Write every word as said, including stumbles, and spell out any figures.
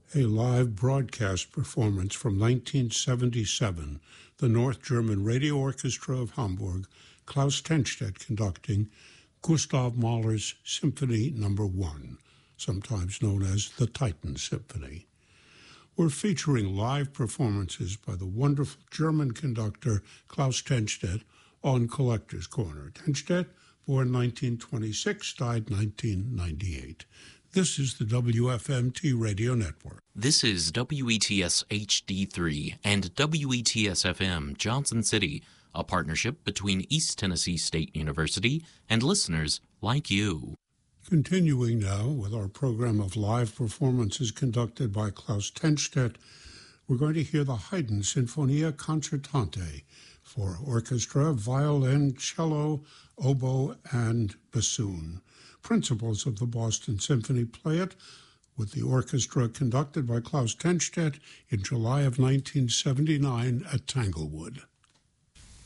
A live broadcast performance from nineteen seventy-seven, the North German Radio Orchestra of Hamburg, Klaus Tennstedt conducting Gustav Mahler's Symphony Number One, sometimes known as the Titan Symphony. We're featuring live performances by the wonderful German conductor Klaus Tennstedt on Collector's Corner. Tennstedt, born nineteen twenty-six, died nineteen ninety-eight. This is the W F M T Radio Network. This is W E T S H D three and W E T S F M Johnson City, a partnership between East Tennessee State University and listeners like you. Continuing now with our program of live performances conducted by Klaus Tennstedt, we're going to hear the Haydn Sinfonia Concertante for orchestra, violin, cello, oboe, and bassoon. Principals of the Boston Symphony play it with the orchestra conducted by Klaus Tennstedt in July of nineteen seventy-nine at Tanglewood.